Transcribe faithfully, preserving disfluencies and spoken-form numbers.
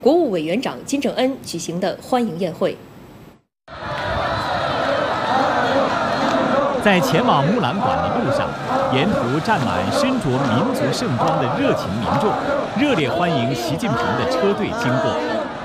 国务委员长金正恩举行的欢迎宴会。 在前往木兰馆的路上，沿途站满身着民族盛装的热情民众，热烈欢迎习近平的车队经过。